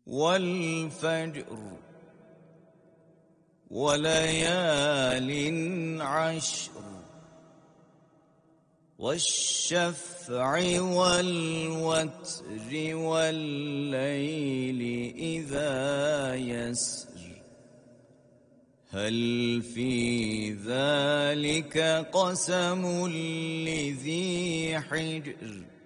والفجر وليال عشر والشفع والوتر والليل إذا يسر هل في ذلك قسم لذي حجر